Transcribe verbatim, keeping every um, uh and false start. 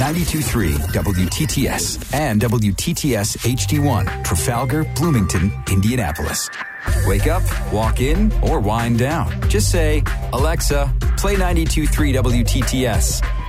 ninety-two point three W T T S and W T T S H D one, Trafalgar, Bloomington, Indianapolis. Wake up, walk in, or wind down. Just say, Alexa, play ninety-two point three W T T S.